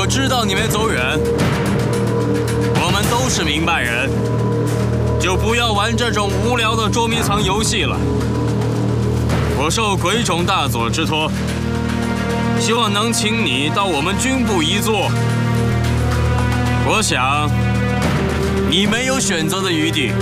知道你没走远，我们都是明白人，就不要玩这种无聊的捉迷藏游戏了。我受鬼冢大佐之托，希望能请你到我们军部一坐。我想，你没有选择的余地。